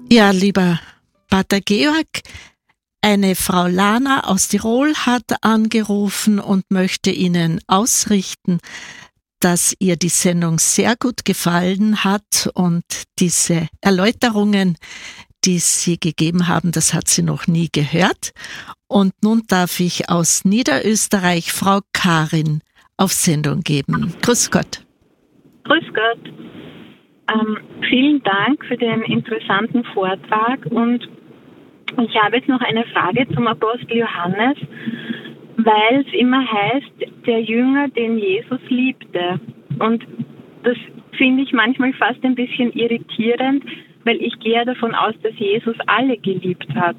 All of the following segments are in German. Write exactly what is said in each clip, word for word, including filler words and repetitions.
Ja, lieber Pater Georg, eine Frau Lana aus Tirol hat angerufen und möchte Ihnen ausrichten, dass ihr die Sendung sehr gut gefallen hat und diese Erläuterungen, die Sie gegeben haben, das hat sie noch nie gehört. Und nun darf ich aus Niederösterreich Frau Karin auf Sendung geben. Grüß Gott. Grüß Gott. Ähm, vielen Dank für den interessanten Vortrag und ich habe jetzt noch eine Frage zum Apostel Johannes, weil es immer heißt, der Jünger, den Jesus liebte. Und das finde ich manchmal fast ein bisschen irritierend, weil ich gehe davon aus, dass Jesus alle geliebt hat.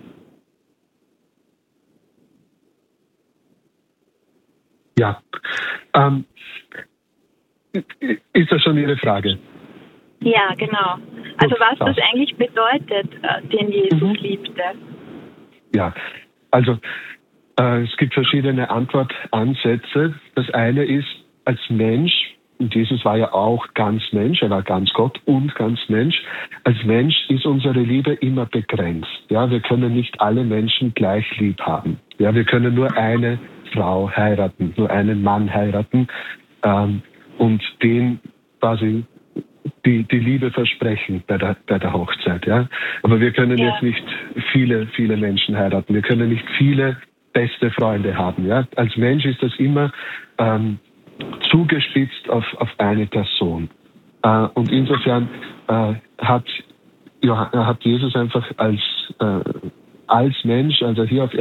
Ja, ähm, ist das schon Ihre Frage? Ja, genau. Also was das eigentlich bedeutet, den Jesus mhm. liebte. Ja, also äh, es gibt verschiedene Antwortansätze. Das eine ist, als Mensch, und Jesus war ja auch ganz Mensch, er war ganz Gott und ganz Mensch. Als Mensch ist unsere Liebe immer begrenzt. Ja, wir können nicht alle Menschen gleich lieb haben. Ja, wir können nur eine Frau heiraten, nur einen Mann heiraten ähm, und den quasi die, die Liebe versprechen bei der, bei der Hochzeit. Ja? Aber wir können ja. jetzt nicht viele, viele Menschen heiraten. Wir können nicht viele beste Freunde haben. Ja? Als Mensch ist das immer ähm, zugespitzt auf, auf eine Person. Äh, und insofern äh, hat, ja, hat Jesus einfach als, äh, als Mensch, also hier auf